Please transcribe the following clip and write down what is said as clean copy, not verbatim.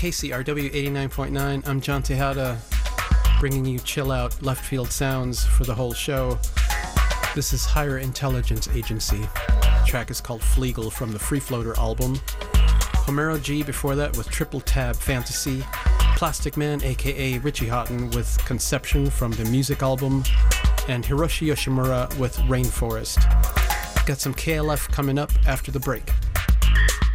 KCRW 89.9. I'm John Tejada, bringing you chill out left field sounds for the whole show. This is Higher Intelligence Agency. The track is called Fleagle from the Free Floater album. Homero G before that with Triple Tab Fantasy. Plastic Man aka Richie Houghton with Conception from the music album. And Hiroshi Yoshimura with Rainforest. Got some KLF coming up after the break.